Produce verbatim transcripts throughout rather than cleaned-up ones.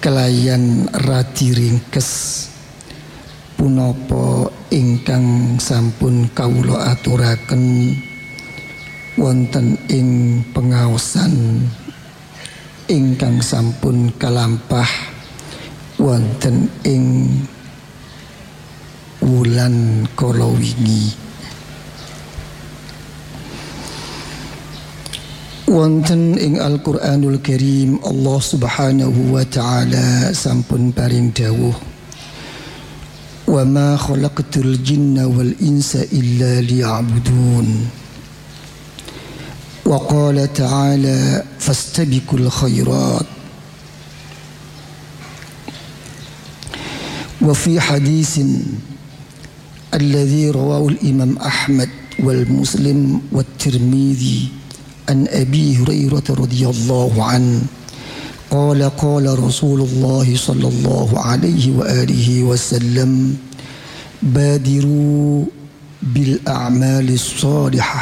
kelayan radi ringkes punapa ingkang sampun kawula aturaken wonten ing pengaosan ingkang sampun kalampah wonten ing wulan kala wingi. Wonten ing Al-Qur'anul Karim Allah Subhanahu wa ta'ala sampun paring dawuh, wa ma khalaqtul jinna wal insa illa liya'budun. Wa qala ta'ala fastabiqul khairat. Wa fi haditsin alladhi rawahu al-Imam Ahmad wal Muslim wat Tirmidzi عن أبي هريرة رضي الله عنه قال قال رسول الله صلى الله عليه وآله وسلم بادروا بالأعمال الصالحة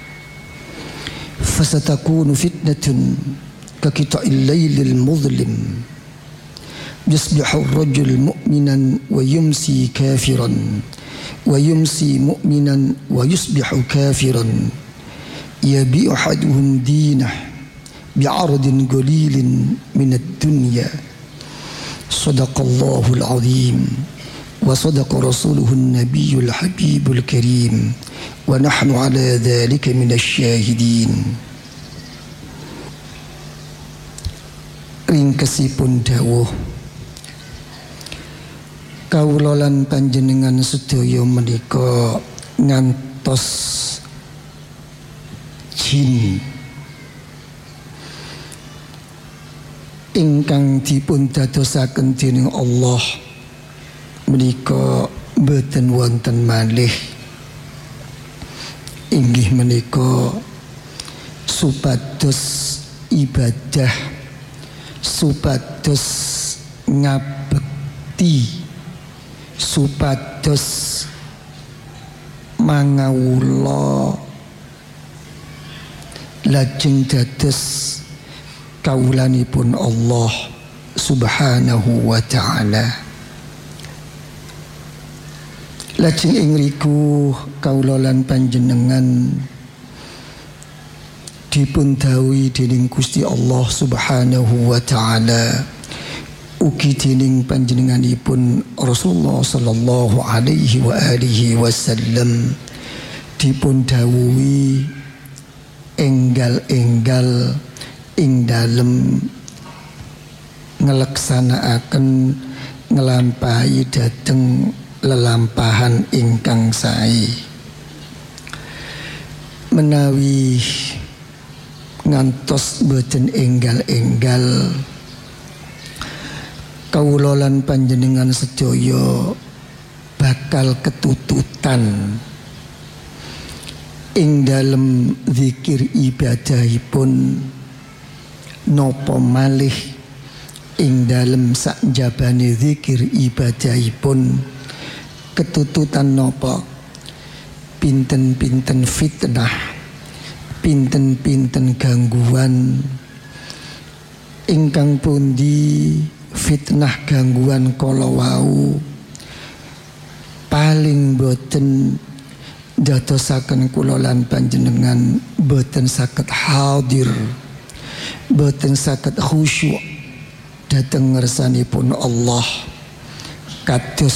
فستكون فتنة كقطع الليل المظلم يصبح الرجل مؤمنا ويمسي كافرا ويمسي مؤمنا ويصبح كافرا يبيع أحدهم دينه بعرض قليل من الدنيا صدق الله العظيم وصدق رسوله النبي الحبيب الكريم ونحن على ذلك من الشاهدين. Ringkesipun dawuh, kawula lan panjenengan sedaya menika ngantos jin ingkang dipun dadosaken dening Allah menika boten wonten malih inggih menika supados ibadah, supados ngabekti, supados mangawula lajeng dados kawulanipun Allah Subhanahu wa ta'ala. Lajeng ing riku kawula lan panjenengan dipun dawuhi dening Gusti Allah Subhanahu wa ta'ala ugi dening panjenenganipun Rasulullah sallallahu alaihi wa alihi wasallam dipun dawuhi enggal-enggal ing dalem ngelaksanaaken ngelampahi dhateng lelampahan ingkang sae. Menawi ngantos boten enggal-enggal kawula lan panjenengan sedaya bakal ketututan ing dalem zikir ibadahipun napa malih ing dalem sakjabane zikir ibadahipun ketututan napa pinten-pinten fitnah, pinten-pinten gangguan ingkang pundi fitnah gangguan kala wau paling boten dadosaken kula lan panjenengan boten saged hadir, boten saged khusyuk dhateng ngersanipun Allah kados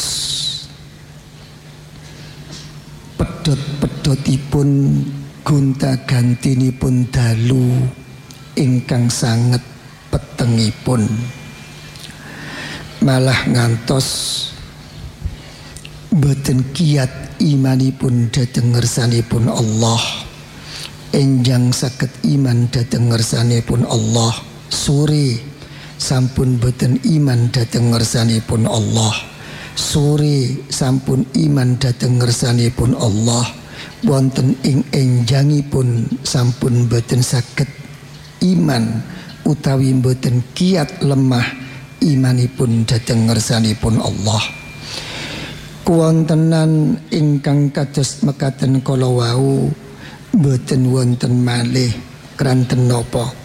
pedhot-pedhotipun gonta-gantinipun dalu ingkang sanget petengipun, malah ngantos boten kiyat imanipun dhateng ngersanipun Allah, enjang saged iman dhateng ngersanipun Allah, sore sampun boten iman dhateng ngersanipun Allah, sore sampun iman dhateng ngersanipun Allah, wonten ing enjangipun sampun boten saged iman utawi boten kiyat lemah imanipun dhateng ngersanipun Allah. Kuwontenan ingkang kados mekaten kala wau boten wonten malih kranten napa